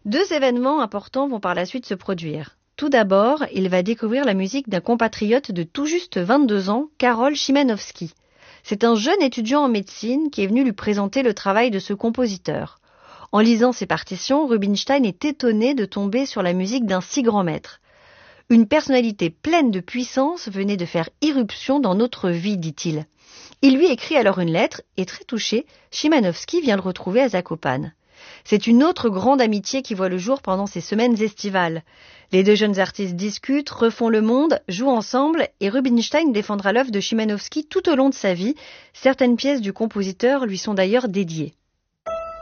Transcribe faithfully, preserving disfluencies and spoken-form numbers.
Deux événements importants vont par la suite se produire. Tout d'abord, il va découvrir la musique d'un compatriote de tout juste vingt-deux ans, Karol Szymanowski. C'est un jeune étudiant en médecine qui est venu lui présenter le travail de ce compositeur. En lisant ses partitions, Rubinstein est étonné de tomber sur la musique d'un si grand maître. Une personnalité pleine de puissance venait de faire irruption dans notre vie, dit-il. Il lui écrit alors une lettre et, très touché, Szymanowski vient le retrouver à Zakopane. C'est une autre grande amitié qui voit le jour pendant ces semaines estivales. Les deux jeunes artistes discutent, refont le monde, jouent ensemble et Rubinstein défendra l'œuvre de Szymanowski tout au long de sa vie. Certaines pièces du compositeur lui sont d'ailleurs dédiées.